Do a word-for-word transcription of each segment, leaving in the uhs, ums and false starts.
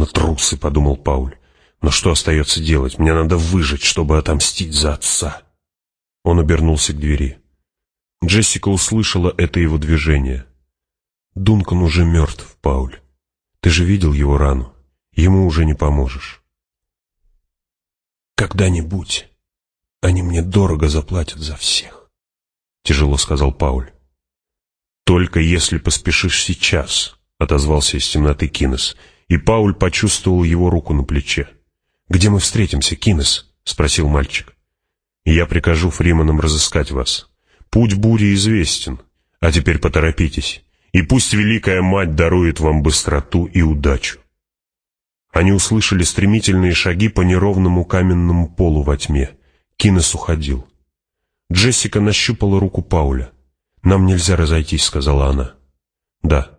словно трусы», — подумал Пауль. «Но что остается делать? Мне надо выжить, чтобы отомстить за отца». Он обернулся к двери. Джессика услышала это его движение. «Дункан уже мертв, Пауль. Ты же видел его рану. Ему уже не поможешь». «Когда-нибудь они мне дорого заплатят за всех», — тяжело сказал Пауль. «Только если поспешишь сейчас», — отозвался из темноты Кинес, и Пауль почувствовал его руку на плече. «Где мы встретимся, Кинес?» — спросил мальчик. «Я прикажу Фриманам разыскать вас. Путь бури известен, а теперь поторопитесь, и пусть Великая Мать дарует вам быстроту и удачу». Они услышали стремительные шаги по неровному каменному полу во тьме. Кинес уходил. Джессика нащупала руку Пауля. «Нам нельзя разойтись», — сказала она. «Да».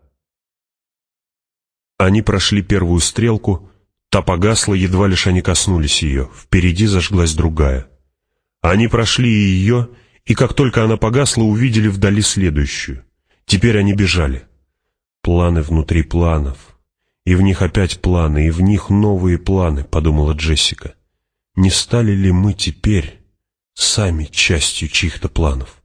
Они прошли первую стрелку, та погасла, едва лишь они коснулись ее, впереди зажглась другая. Они прошли и ее, и как только она погасла, увидели вдали следующую. Теперь они бежали. «Планы внутри планов. И в них опять планы, и в них новые планы», — подумала Джессика. «Не стали ли мы теперь сами частью чьих-то планов?»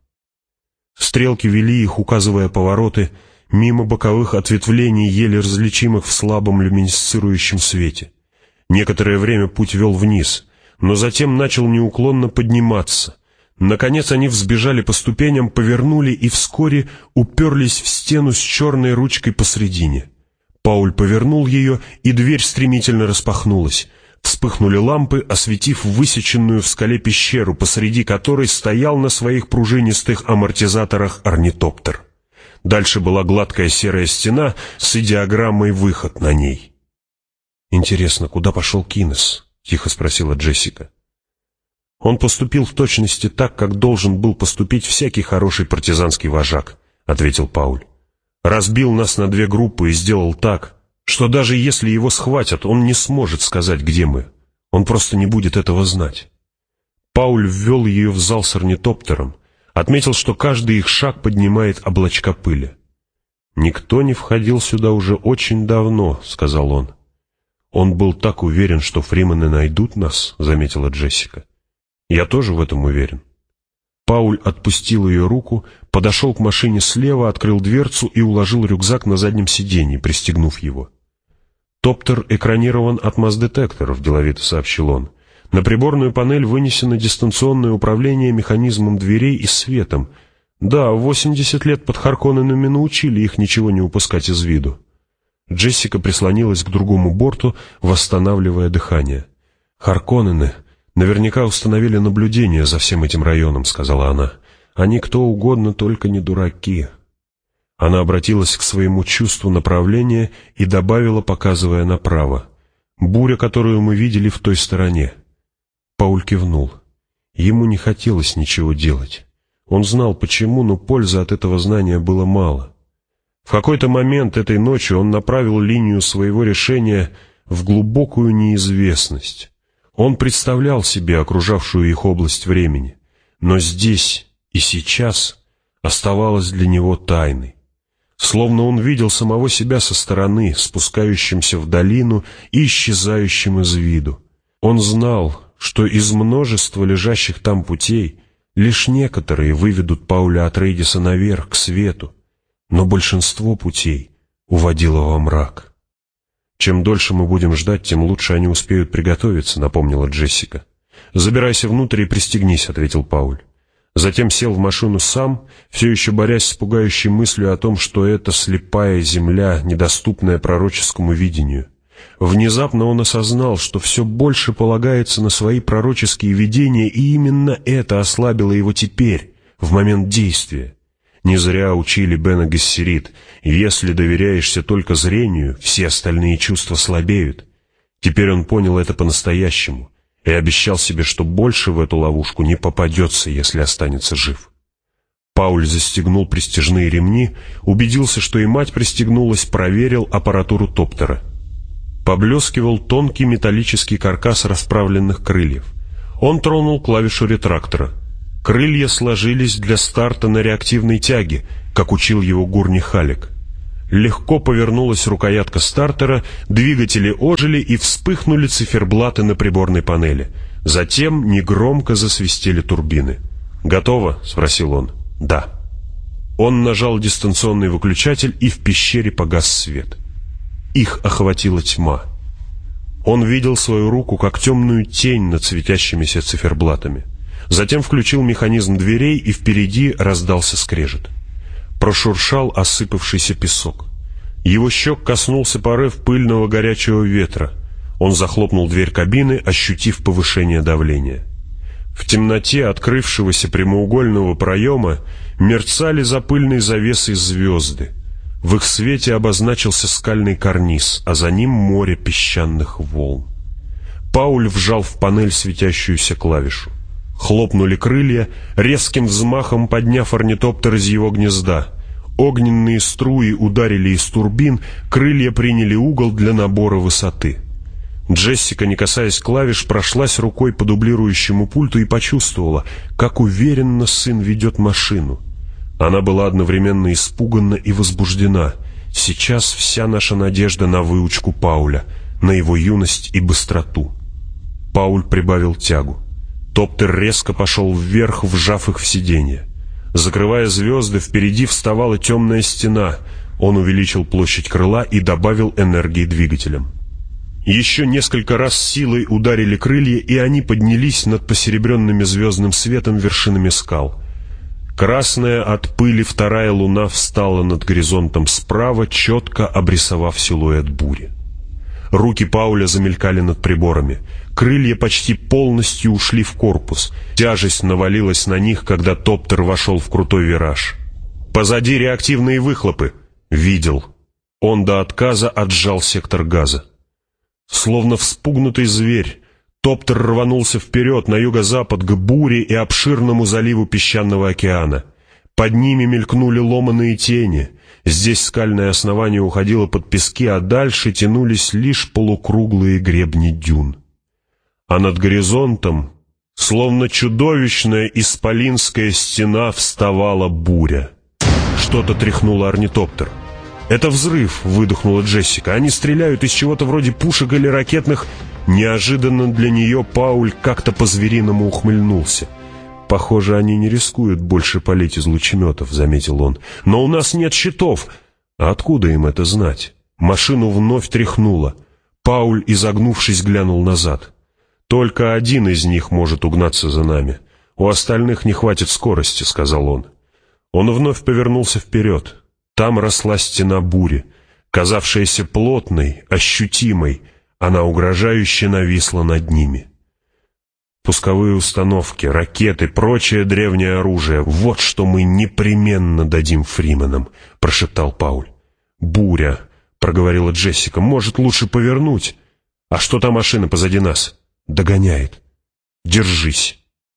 Стрелки вели их, указывая повороты, мимо боковых ответвлений, еле различимых в слабом люминесцирующем свете. Некоторое время путь вел вниз, но затем начал неуклонно подниматься. Наконец они взбежали по ступеням, повернули и вскоре уперлись в стену с черной ручкой посредине. Пауль повернул ее, и дверь стремительно распахнулась. Вспыхнули лампы, осветив высеченную в скале пещеру, посреди которой стоял на своих пружинистых амортизаторах орнитоптер. Дальше была гладкая серая стена с идеограммой «Выход» на ней. «Интересно, куда пошел Кинес?» — тихо спросила Джессика. «Он поступил в точности так, как должен был поступить всякий хороший партизанский вожак», — ответил Пауль. «Разбил нас на две группы и сделал так, что даже если его схватят, он не сможет сказать, где мы. Он просто не будет этого знать». Пауль ввел ее в зал с орнитоптером, отметил, что каждый их шаг поднимает облачка пыли. «Никто не входил сюда уже очень давно», — сказал он. «Он был так уверен, что Фриманы найдут нас», — заметила Джессика. «Я тоже в этом уверен». Пауль отпустил ее руку, подошел к машине слева, открыл дверцу и уложил рюкзак на заднем сиденье, пристегнув его. «Топтер экранирован от масс-детекторов», — деловито сообщил он. «На приборную панель вынесено дистанционное управление механизмом дверей и светом. Да, в восемьдесят лет под Харконненами научили их ничего не упускать из виду». Джессика прислонилась к другому борту, восстанавливая дыхание. «Харконнены наверняка установили наблюдение за всем этим районом», — сказала она. «Они кто угодно, только не дураки». Она обратилась к своему чувству направления и добавила, показывая направо: «Буря, которую мы видели в той стороне». Пауль кивнул. Ему не хотелось ничего делать. Он знал почему, но пользы от этого знания было мало. В какой-то момент этой ночью он направил линию своего решения в глубокую неизвестность. Он представлял себе окружавшую их область времени, но здесь и сейчас оставалась для него тайной. Словно он видел самого себя со стороны, спускающимся в долину и исчезающим из виду. Он знал, что из множества лежащих там путей лишь некоторые выведут Пауля Атрейдиса наверх, к свету, но большинство путей уводило во мрак. «Чем дольше мы будем ждать, тем лучше они успеют приготовиться», — напомнила Джессика. «Забирайся внутрь и пристегнись», — ответил Пауль. Затем сел в машину сам, все еще борясь с пугающей мыслью о том, что это слепая земля, недоступная пророческому видению. Внезапно он осознал, что все больше полагается на свои пророческие видения, и именно это ослабило его теперь, в момент действия. Не зря учили Бена Гессерит: если доверяешься только зрению, все остальные чувства слабеют. Теперь он понял это по-настоящему и обещал себе, что больше в эту ловушку не попадется, если останется жив. Пауль застегнул пристяжные ремни, убедился, что и мать пристегнулась, проверил аппаратуру топтера. Поблескивал тонкий металлический каркас расправленных крыльев. Он тронул клавишу ретрактора. Крылья сложились для старта на реактивной тяге, как учил его Гурни Халек. Легко повернулась рукоятка стартера, двигатели ожили и вспыхнули циферблаты на приборной панели. Затем негромко засвистели турбины. «Готово?» — спросил он. «Да». Он нажал дистанционный выключатель, и в пещере погас свет. Их охватила тьма. Он видел свою руку как темную тень над светящимися циферблатами. Затем включил механизм дверей, и впереди раздался скрежет. Прошуршал осыпавшийся песок. Его щек коснулся порыв пыльного горячего ветра. Он захлопнул дверь кабины, ощутив повышение давления. В темноте открывшегося прямоугольного проема мерцали за пыльной завесой звезды. В их свете обозначился скальный карниз, а за ним море песчаных волн. Пауль вжал в панель светящуюся клавишу. Хлопнули крылья, резким взмахом подняв орнитоптер из его гнезда. Огненные струи ударили из турбин, крылья приняли угол для набора высоты. Джессика, не касаясь клавиш, прошлась рукой по дублирующему пульту и почувствовала, как уверенно сын ведет машину. Она была одновременно испуганна и возбуждена. Сейчас вся наша надежда на выучку Пауля, на его юность и быстроту. Пауль прибавил тягу. Топтер резко пошел вверх, вжав их в сиденье. Закрывая звезды, впереди вставала темная стена. Он увеличил площадь крыла и добавил энергии двигателям. Еще несколько раз силой ударили крылья, и они поднялись над посеребренными звездным светом вершинами скал. Красная от пыли вторая луна встала над горизонтом справа, четко обрисовав силуэт бури. Руки Пауля замелькали над приборами. Крылья почти полностью ушли в корпус. Тяжесть навалилась на них, когда топтер вошел в крутой вираж. «Позади реактивные выхлопы!» «Видел». Он до отказа отжал сектор газа. Словно вспугнутый зверь, топтер рванулся вперед на юго-запад к буре и обширному заливу песчаного океана. Под ними мелькнули ломаные тени. Здесь скальное основание уходило под пески, а дальше тянулись лишь полукруглые гребни дюн. А над горизонтом, словно чудовищная исполинская стена, вставала буря. Что-то тряхнуло орнитоптер. «Это взрыв!» — выдохнула Джессика. «Они стреляют из чего-то вроде пушек или ракетных...» Неожиданно для нее Пауль как-то по-звериному ухмыльнулся. «Похоже, они не рискуют больше палить из лучеметов», — заметил он. «Но у нас нет щитов!» «А откуда им это знать?» Машину вновь тряхнуло. Пауль, изогнувшись, глянул назад. «Только один из них может угнаться за нами. У остальных не хватит скорости», — сказал он. Он вновь повернулся вперед. Там росла стена бури, казавшаяся плотной, ощутимой. Она угрожающе нависла над ними. Пусковые установки, ракеты, прочее древнее оружие — вот что мы непременно дадим Фрименам, — прошептал Пауль. «Буря», — проговорила Джессика, — «может, лучше повернуть? А что та машина позади нас?» «Догоняет. Держись».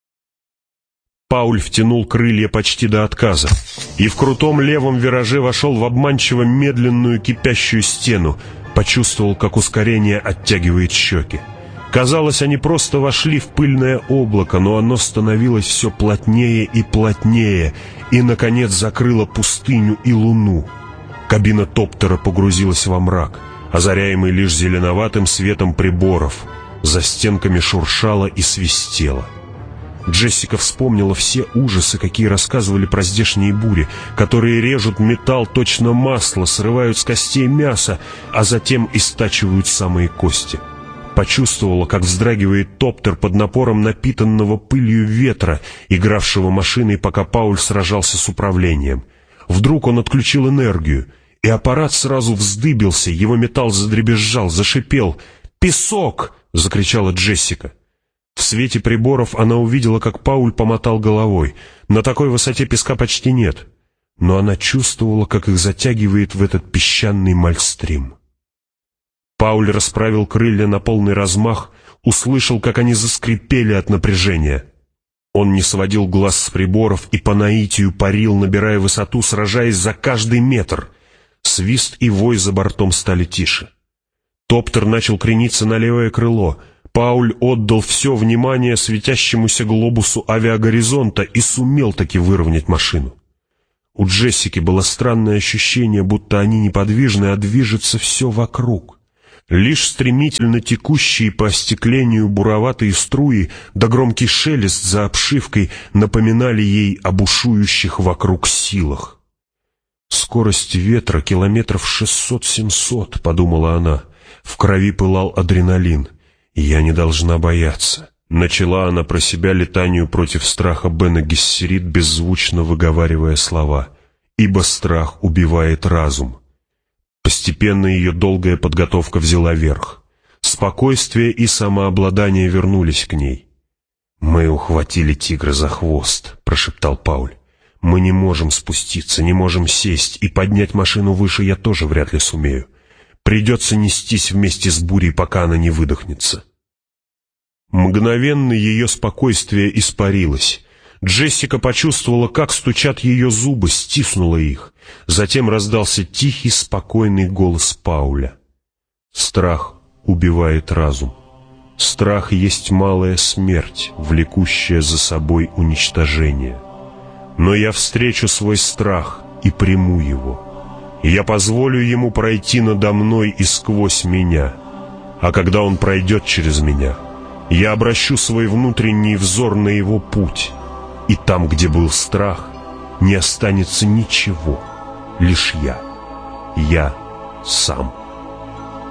Пауль втянул крылья почти до отказа и в крутом левом вираже вошел в обманчиво медленную кипящую стену, почувствовал, как ускорение оттягивает щеки. Казалось, они просто вошли в пыльное облако, но оно становилось все плотнее и плотнее, и, наконец, закрыло пустыню и луну. Кабина топтера погрузилась во мрак, озаряемый лишь зеленоватым светом приборов. За стенками шуршало и свистело. Джессика вспомнила все ужасы, какие рассказывали про здешние бури, которые режут металл точно масло, срывают с костей мясо, а затем истачивают самые кости. Почувствовала, как вздрагивает топтер под напором напитанного пылью ветра, игравшего машиной, пока Пауль сражался с управлением. Вдруг он отключил энергию, и аппарат сразу вздыбился, его металл задребезжал, зашипел. «Песок!» — закричала Джессика. В свете приборов она увидела, как Пауль помотал головой. На такой высоте песка почти нет. Но она чувствовала, как их затягивает в этот песчаный мальстрим. Пауль расправил крылья на полный размах, услышал, как они заскрипели от напряжения. Он не сводил глаз с приборов и по наитию парил, набирая высоту, сражаясь за каждый метр. Свист и вой за бортом стали тише. Топтер начал крениться на левое крыло. Пауль отдал все внимание светящемуся глобусу авиагоризонта и сумел таки выровнять машину. У Джессики было странное ощущение, будто они неподвижны, а движется все вокруг. Лишь стремительно текущие по остеклению буроватые струи да громкий шелест за обшивкой напоминали ей об бушующих вокруг силах. «Скорость ветра километров шестьсот-семьсот», — подумала она. В крови пылал адреналин. «Я не должна бояться». Начала она про себя летанию против страха Бена Гессерит, беззвучно выговаривая слова: «Ибо страх убивает разум». Постепенно ее долгая подготовка взяла верх. Спокойствие и самообладание вернулись к ней. «Мы ухватили тигра за хвост», — прошептал Пауль. «Мы не можем спуститься, не можем сесть, и поднять машину выше я тоже вряд ли сумею. Придется нестись вместе с бурей, пока она не выдохнется». Мгновенно ее спокойствие испарилось. Джессика почувствовала, как стучат ее зубы, стиснула их. Затем раздался тихий, спокойный голос Пауля. «Страх убивает разум. Страх есть малая смерть, влекущая за собой уничтожение. Но я встречу свой страх и приму его. Я позволю ему пройти надо мной и сквозь меня. А когда он пройдет через меня, я обращу свой внутренний взор на его путь. И там, где был страх, не останется ничего, лишь я, я сам».